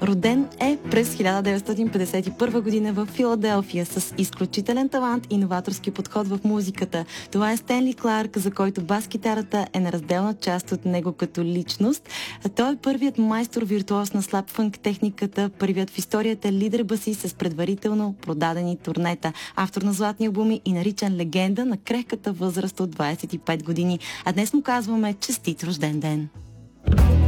Роден е през 1951 година в Филаделфия с изключителен талант и новаторски подход в музиката. Това е Стенли Кларк, за който бас-китарата е неразделна част от него като личност. Той е първият майстор виртуоз на слаб фънк техниката, първият в историята лидер баси с предварително продадени турнета, автор на златни албуми и наричан легенда на крехката възраст от 25 години. А днес му казваме честит рожден ден!